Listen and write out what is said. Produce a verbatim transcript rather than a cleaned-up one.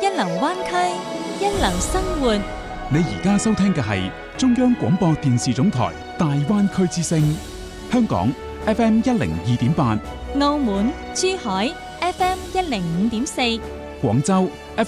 一流灣區，一流生活。 你而家收聽嘅係中央廣播電視總台大灣區之聲，香港 F M 一零二點八， 澳門、珠海 F M 一零五點四， 廣州